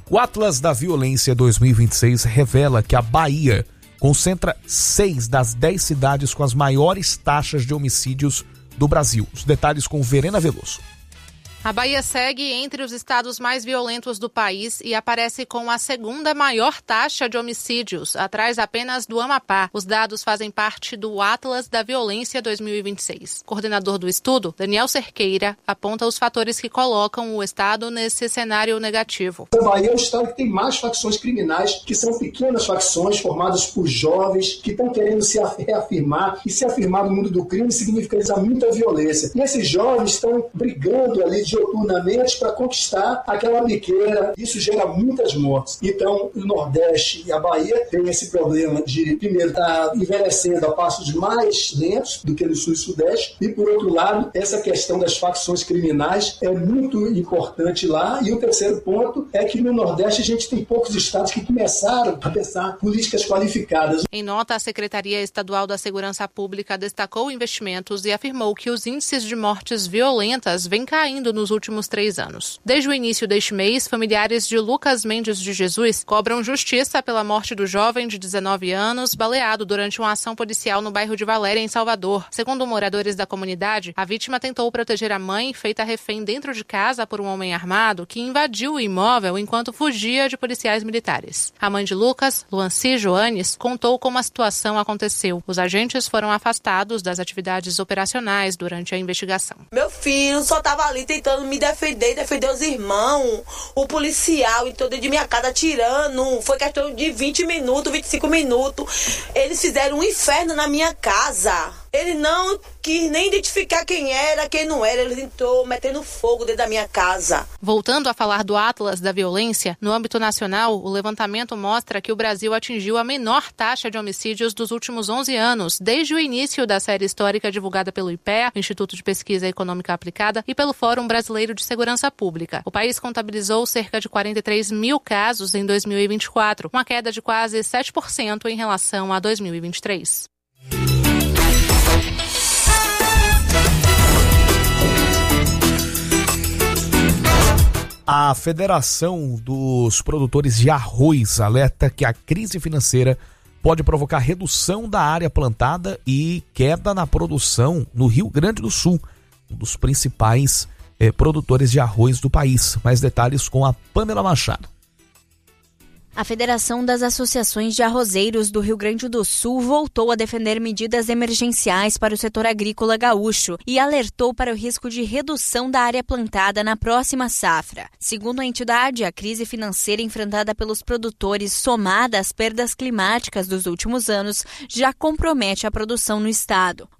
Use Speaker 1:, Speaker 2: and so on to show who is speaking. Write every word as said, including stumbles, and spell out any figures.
Speaker 1: O Atlas da Violência dois mil e vinte e seis revela que a Bahia concentra seis das dez cidades com as maiores taxas de homicídios do Brasil. Os detalhes com Verena Veloso.
Speaker 2: A Bahia segue entre os estados mais violentos do país e aparece com a segunda maior taxa de homicídios, atrás apenas do Amapá. Os dados fazem parte do Atlas da Violência dois mil e vinte e seis. Coordenador do estudo, Daniel Cerqueira, aponta os fatores que colocam o estado nesse cenário negativo.
Speaker 3: A Bahia é o estado que tem mais facções criminais, que são pequenas facções formadas por jovens que estão querendo se reafirmar, e se afirmar no mundo do crime significa usar muita violência. E esses jovens estão brigando ali dioturnamente para conquistar aquela biqueira. Isso gera muitas mortes. Então, o Nordeste e a Bahia tem esse problema de, primeiro, estar tá envelhecendo a passos mais lentos do que no Sul e Sudeste, e, por outro lado, essa questão das facções criminais é muito importante lá. E o terceiro ponto é que no Nordeste a gente tem poucos estados que começaram a pensar políticas qualificadas.
Speaker 2: Em nota, a Secretaria Estadual da Segurança Pública destacou investimentos e afirmou que os índices de mortes violentas vêm caindo nos últimos três anos. Desde o início deste mês, familiares de Lucas Mendes de Jesus cobram justiça pela morte do jovem de dezenove anos, baleado durante uma ação policial no bairro de Valéria, em Salvador. Segundo moradores da comunidade, a vítima tentou proteger a mãe, feita refém dentro de casa por um homem armado que invadiu o imóvel enquanto fugia de policiais militares. A mãe de Lucas, Luanci Joanes, contou como a situação aconteceu. Os agentes foram afastados das atividades operacionais durante a investigação.
Speaker 4: Meu filho só estava ali tentando me defender, defender os irmãos, o policial entrou dentro de minha casa atirando, foi questão de vinte minutos, vinte e cinco minutos, eles fizeram um inferno na minha casa. Ele não quis nem identificar quem era, quem não era. Ele entrou metendo fogo dentro da minha casa.
Speaker 2: Voltando a falar do Atlas da Violência, no âmbito nacional, o levantamento mostra que o Brasil atingiu a menor taxa de homicídios dos últimos onze anos, desde o início da série histórica divulgada pelo I P E A, Instituto de Pesquisa Econômica Aplicada, e pelo Fórum Brasileiro de Segurança Pública. O país contabilizou cerca de quarenta e três mil casos em dois mil e vinte e quatro, uma queda de quase sete por cento em relação a dois mil e vinte e três.
Speaker 1: A Federação dos Produtores de Arroz alerta que a crise financeira pode provocar redução da área plantada e queda na produção no Rio Grande do Sul, um dos principais eh, produtores de arroz do país. Mais detalhes com a Pamela Machado.
Speaker 5: A Federação das Associações de Arrozeiros do Rio Grande do Sul voltou a defender medidas emergenciais para o setor agrícola gaúcho e alertou para o risco de redução da área plantada na próxima safra. Segundo a entidade, a crise financeira enfrentada pelos produtores, somada às perdas climáticas dos últimos anos, já compromete a produção no estado.